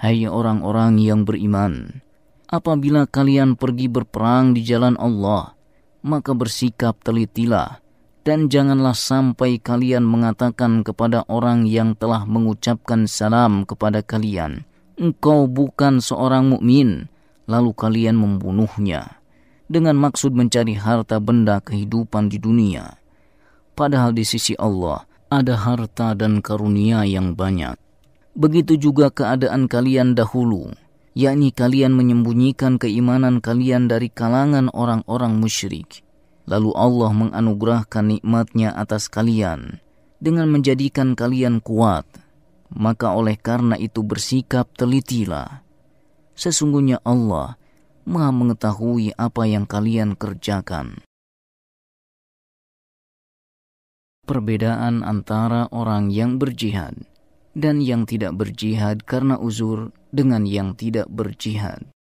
Hai orang-orang yang beriman, apabila kalian pergi berperang di jalan Allah, maka bersikap telitilah, dan janganlah sampai kalian mengatakan kepada orang yang telah mengucapkan salam kepada kalian, "Engkau bukan seorang mukmin," lalu kalian membunuhnya, dengan maksud mencari harta benda kehidupan di dunia. Padahal di sisi Allah ada harta dan karunia yang banyak. Begitu juga keadaan kalian dahulu, yakni kalian menyembunyikan keimanan kalian dari kalangan orang-orang musyrik. Lalu Allah menganugerahkan nikmat-Nya atas kalian dengan menjadikan kalian kuat. Maka oleh karena itu bersikap telitilah. Sesungguhnya Allah Maha mengetahui apa yang kalian kerjakan. Perbedaan antara orang yang berjihad dan yang tidak berjihad karena uzur dengan yang tidak berjihad.